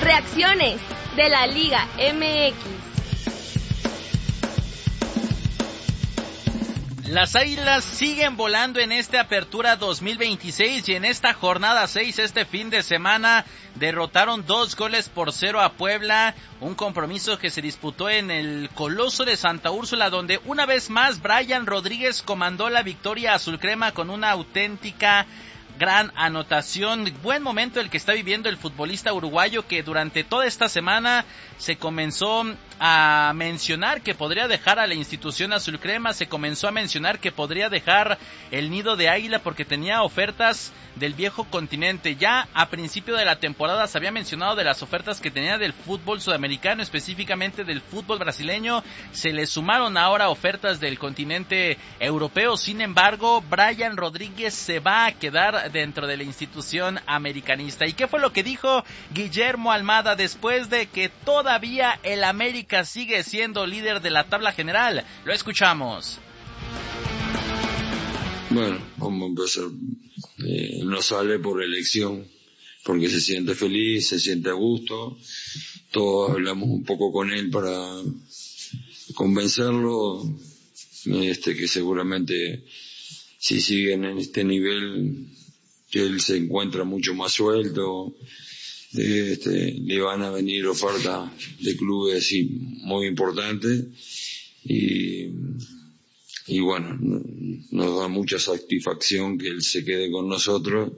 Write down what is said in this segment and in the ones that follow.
Reacciones de la Liga MX. Las Águilas siguen volando en esta apertura 2026 y en esta jornada 6 este fin de semana derrotaron 2-0 a Puebla, un compromiso que se disputó en el Coloso de Santa Úrsula, donde una vez más Brian Rodríguez comandó la victoria azulcrema con una auténtica gran anotación. Buen momento el que está viviendo el futbolista uruguayo, que durante toda esta semana se comenzó a mencionar que podría dejar a la institución azulcrema, se comenzó a mencionar que podría dejar el nido de águila porque tenía ofertas del viejo continente. Ya a principio de la temporada se había mencionado de las ofertas que tenía del fútbol sudamericano, específicamente del fútbol brasileño. Se le sumaron ahora ofertas del continente europeo. Sin embargo, Brian Rodríguez se va a quedar dentro de la institución americanista. ¿Y qué fue lo que dijo Guillermo Almada después de que todavía el América sigue siendo líder de la tabla general? Lo escuchamos. Bueno, vamos a empezar. No sale por elección, porque se siente feliz, se siente a gusto. Todos hablamos un poco con él para convencerlo, que seguramente si siguen en este nivel, que él se encuentra mucho más suelto. Le van a venir ofertas de clubes muy importantes y bueno, nos da mucha satisfacción que él se quede con nosotros,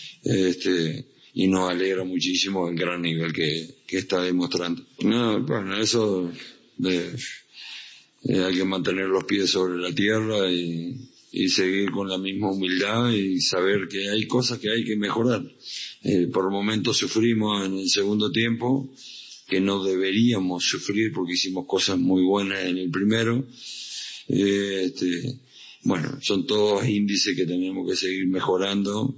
y nos alegra muchísimo el gran nivel que está demostrando. No, bueno, eso hay que mantener los pies sobre la tierra y seguir con la misma humildad y saber que hay cosas que hay que mejorar. Por momentos sufrimos en el segundo tiempo, que no deberíamos sufrir porque hicimos cosas muy buenas en el primero. Bueno, son todos índices que tenemos que seguir mejorando.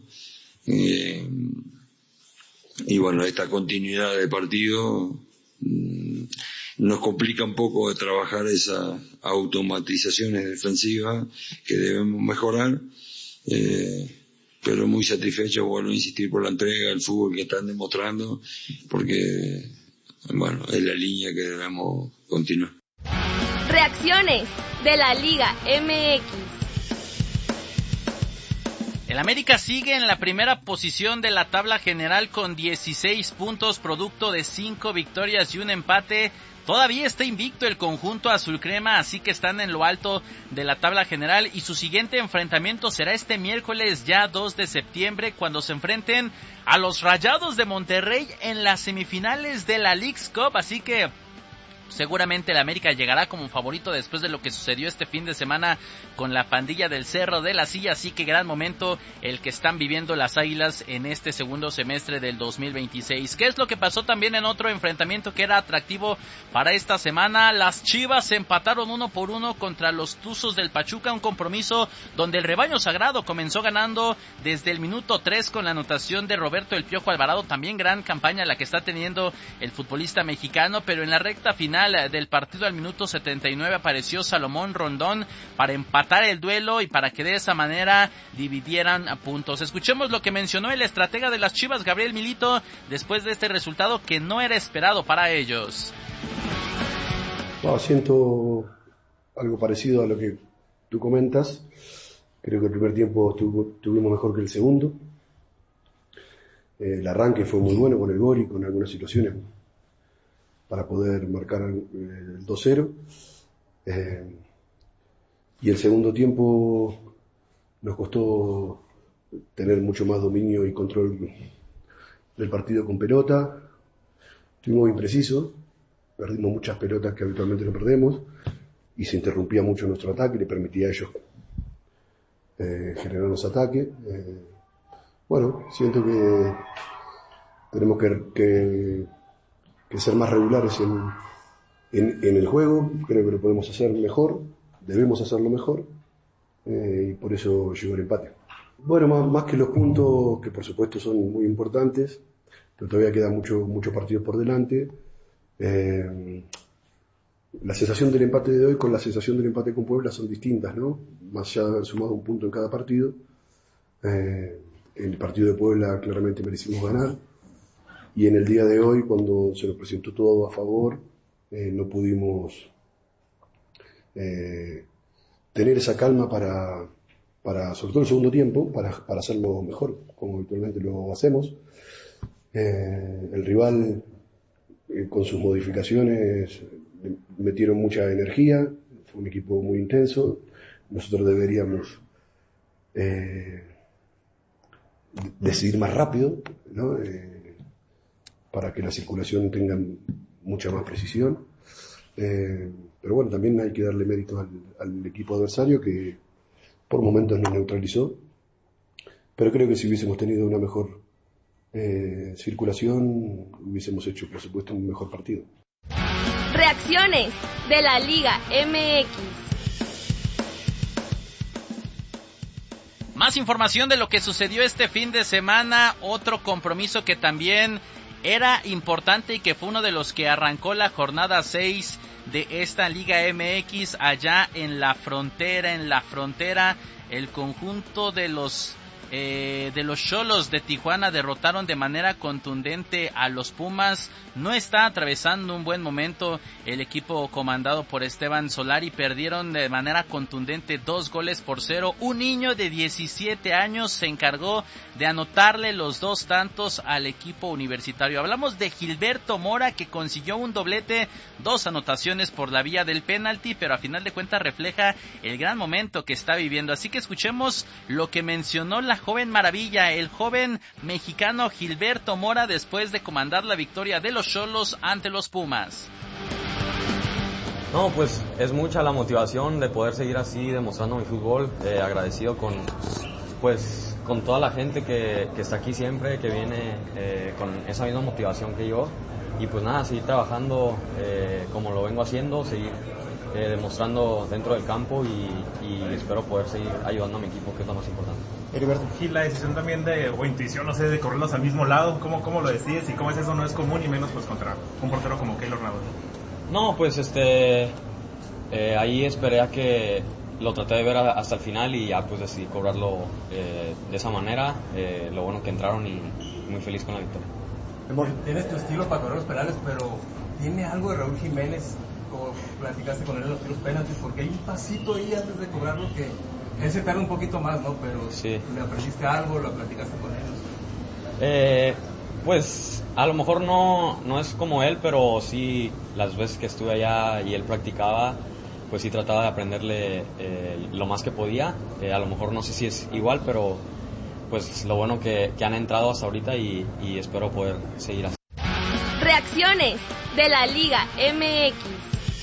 Y bueno, esta continuidad de partido nos complica un poco de trabajar esas automatizaciones defensivas que debemos mejorar, pero muy satisfecho, vuelvo a insistir, por la entrega, el fútbol que están demostrando, porque bueno, es la línea que debemos continuar. Reacciones de la Liga MX. El América sigue en la primera posición de la tabla general con 16 puntos, producto de 5 victorias y un empate. Todavía está invicto el conjunto azulcrema, así que están en lo alto de la tabla general y su siguiente enfrentamiento será este miércoles ya 2 de septiembre cuando se enfrenten a los Rayados de Monterrey en las semifinales de la Leagues Cup, así que seguramente el América llegará como favorito después de lo que sucedió este fin de semana con la pandilla del Cerro de la Silla, así que gran momento el que están viviendo las Águilas en este segundo semestre del 2026. ¿Qué es lo que pasó también en otro enfrentamiento que era atractivo para esta semana? Las Chivas empataron 1-1 contra los Tuzos del Pachuca, un compromiso donde el rebaño sagrado comenzó ganando desde el minuto 3 con la anotación de Roberto El Piojo Alvarado. También gran campaña la que está teniendo el futbolista mexicano, pero en la recta final del partido al minuto 79 apareció Salomón Rondón para empatar el duelo y para que de esa manera dividieran puntos. Escuchemos lo que mencionó el estratega de las Chivas, Gabriel Milito, después de este resultado que no era esperado para ellos. Siento algo parecido a lo que tú comentas. Creo que el primer tiempo tuvimos mejor que el segundo. El arranque fue muy bueno con el gol y con algunas situaciones para poder marcar el 2-0. Y el segundo tiempo nos costó tener mucho más dominio y control del partido con pelota. Estuvimos imprecisos, perdimos muchas pelotas que habitualmente no perdemos y se interrumpía mucho nuestro ataque y le permitía a ellos generarnos ataque. Bueno, siento que tenemos que ser más regulares en el juego. Creo que lo podemos hacer mejor, debemos hacerlo mejor, y por eso llegó el empate. Bueno, más que los puntos, que por supuesto son muy importantes, pero todavía quedan muchos partidos por delante. La sensación del empate de hoy con la sensación del empate con Puebla son distintas, ¿no? Más allá de haber sumado un punto en cada partido. El partido de Puebla claramente merecimos ganar. y en el día de hoy, cuando se nos presentó todo a favor, no pudimos tener esa calma para, sobre todo el segundo tiempo, para hacerlo mejor, como habitualmente lo hacemos. El rival, con sus modificaciones, metieron mucha energía, fue un equipo muy intenso. Nosotros deberíamos decidir más rápido, ¿no? Para que la circulación tenga mucha más precisión. Pero bueno, también hay que darle mérito al equipo adversario, que por momentos nos neutralizó, pero creo que si hubiésemos tenido una mejor circulación, hubiésemos hecho, por supuesto, un mejor partido. Reacciones de la Liga MX. Más información de lo que sucedió este fin de semana, otro compromiso que también era importante y que fue uno de los que arrancó la jornada 6 de esta Liga MX allá en la frontera, el conjunto de los Xolos de Tijuana derrotaron de manera contundente a los Pumas. No está atravesando un buen momento el equipo comandado por Esteban Solari. Perdieron de manera contundente 2-0. Un niño de 17 años se encargó de anotarle los 2 tantos al equipo universitario. Hablamos de Gilberto Mora, que consiguió un doblete, 2 anotaciones por la vía del penalti, pero a final de cuentas refleja el gran momento que está viviendo. Así que escuchemos lo que mencionó la joven maravilla, el joven mexicano Gilberto Mora, después de comandar la victoria de los Xolos ante los Pumas. No, pues es mucha la motivación de poder seguir así demostrando mi fútbol, agradecido con toda la gente que está aquí siempre, que viene con esa misma motivación que yo, y pues nada, seguir trabajando como lo vengo haciendo, seguir demostrando dentro del campo y espero poder seguir ayudando a mi equipo, que es lo más importante. Heriberto. Y la decisión también o intuición, no sé, de correrlos al mismo lado, ¿cómo lo decides y cómo es eso? No es común y menos pues contra un portero como Keylor Navas. No, pues ahí esperé a que lo traté de ver hasta el final y ya pues decidí cobrarlo de esa manera. Lo bueno que entraron y muy feliz con la victoria. Tienes tu estilo para correr los penales, pero ¿tiene algo de Raúl Jiménez? Como platicaste con él en los tiros penaltis, porque hay un pasito ahí antes de cobrarlo que él se tarda un poquito más, ¿no? Pero sí. ¿Le aprendiste algo? ¿Lo platicaste con él? Pues a lo mejor no es como él, pero sí las veces que estuve allá y él practicaba, pues sí trataba de aprenderle lo más que podía. A lo mejor no sé si es igual, pero pues lo bueno que han entrado hasta ahorita y espero poder seguir así. Reacciones de la Liga MX.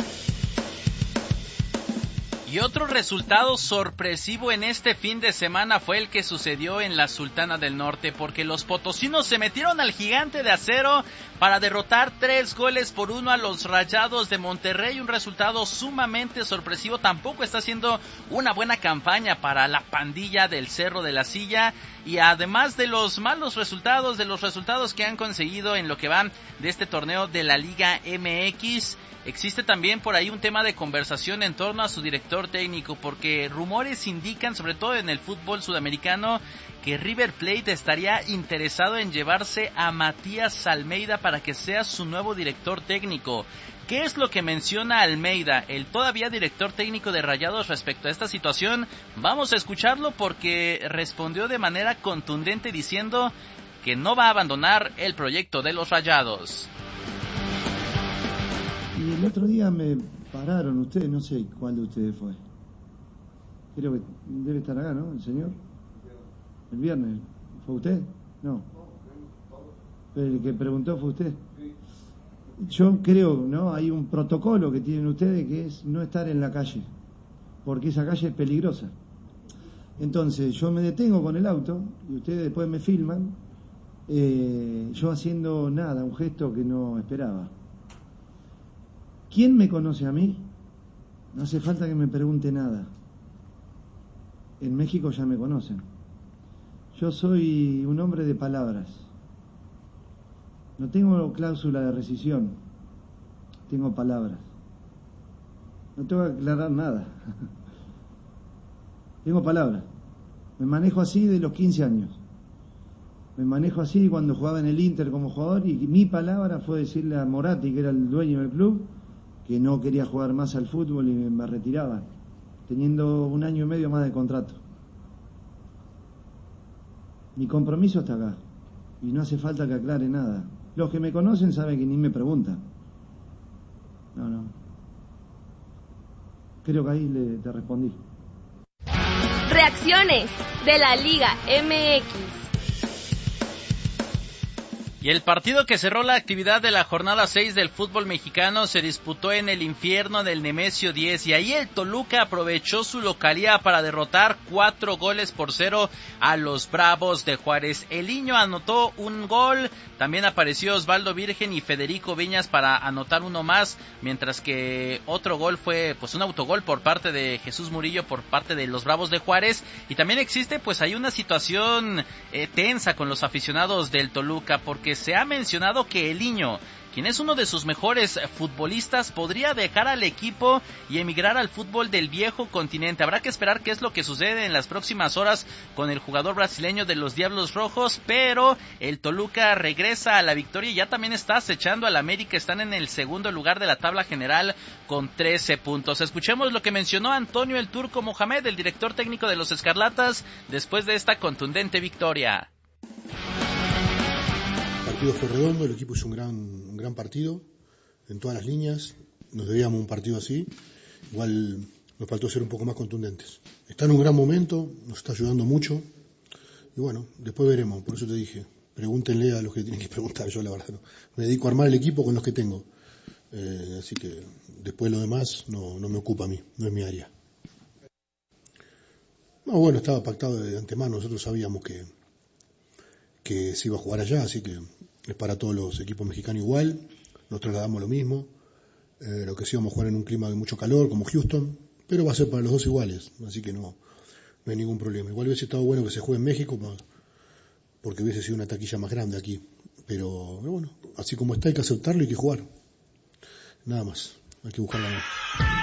Y otro resultado sorpresivo en este fin de semana fue el que sucedió en la Sultana del Norte, porque los potosinos se metieron al Gigante de Acero para derrotar 3-1 a los Rayados de Monterrey, un resultado sumamente sorpresivo. Tampoco está haciendo una buena campaña para la pandilla del Cerro de la Silla, y además de los malos resultados, de los resultados que han conseguido en lo que van de este torneo de la Liga MX, existe también por ahí un tema de conversación en torno a su director técnico, porque rumores indican, sobre todo en el fútbol sudamericano, que River Plate estaría interesado en llevarse a Matías Almeida para que sea su nuevo director técnico. ¿Qué es lo que menciona Almeida, el todavía director técnico de Rayados, respecto a esta situación? Vamos a escucharlo, porque respondió de manera contundente diciendo que no va a abandonar el proyecto de los Rayados. Y el otro día me pararon ustedes, no sé cuál de ustedes fue. Creo que debe estar acá, ¿no? El señor. El viernes. ¿Fue usted? No. El que preguntó fue usted. Yo creo, ¿no? Hay un protocolo que tienen ustedes, que es no estar en la calle, porque esa calle es peligrosa. Entonces yo me detengo con el auto y ustedes después me filman, yo haciendo nada, un gesto que no esperaba. ¿Quién me conoce a mí? No hace falta que me pregunte nada. En México ya me conocen. Yo soy un hombre de palabras. No tengo cláusula de rescisión. Tengo palabras. No tengo que aclarar nada. Tengo palabras. Me manejo así de los 15 años. Me manejo así cuando jugaba en el Inter como jugador, y mi palabra fue decirle a Moratti, que era el dueño del club, que no quería jugar más al fútbol y me retiraba, teniendo 1 año y medio más de contrato. Mi compromiso está acá y no hace falta que aclare nada. Los que me conocen saben que ni me preguntan. No. Creo que ahí te respondí. Reacciones de la Liga MX. Y el partido que cerró la actividad de la jornada 6 del fútbol mexicano se disputó en el infierno del Nemesio 10, y ahí el Toluca aprovechó su localía para derrotar 4-0 a los Bravos de Juárez. El Niño anotó un gol, también apareció Osvaldo Virgen y Federico Viñas para anotar uno más, mientras que otro gol fue pues un autogol por parte de Jesús Murillo por parte de los Bravos de Juárez. Y también existe pues hay una situación tensa con los aficionados del Toluca, porque se ha mencionado que el Niño, quien es uno de sus mejores futbolistas, podría dejar al equipo y emigrar al fútbol del viejo continente. Habrá que esperar qué es lo que sucede en las próximas horas con el jugador brasileño de los Diablos Rojos, pero el Toluca regresa a la victoria y ya también está acechando al América. Están en el segundo lugar de la tabla general con 13 puntos. Escuchemos lo que mencionó Antonio el Turco Mohamed, el director técnico de los Escarlatas, después de esta contundente victoria. El partido fue redondo, el equipo hizo un gran partido en todas las líneas, nos debíamos un partido así, igual nos faltó ser un poco más contundentes. Está en un gran momento, nos está ayudando mucho, y bueno, después veremos, por eso te dije, pregúntenle a los que tienen que preguntar, yo la verdad no, me dedico a armar el equipo con los que tengo, así que después lo demás no me ocupa a mí, no es mi área. No, bueno, estaba pactado de antemano, nosotros sabíamos que se iba a jugar allá, así que es para todos los equipos mexicanos igual, nos trasladamos lo mismo, lo que sí vamos a jugar en un clima de mucho calor como Houston, pero va a ser para los dos iguales, así que no hay ningún problema. Igual hubiese estado bueno que se juegue en México, porque hubiese sido una taquilla más grande aquí, pero bueno, así como está hay que aceptarlo y hay que jugar, nada más, hay que buscar la mano.